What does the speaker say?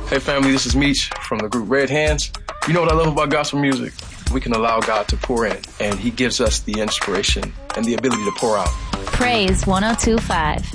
Hey family, this is Meech from the group Red Hands. You know what I love about gospel music? We can allow God to pour in, and He gives us the inspiration and the ability to pour out. Praise 102.5.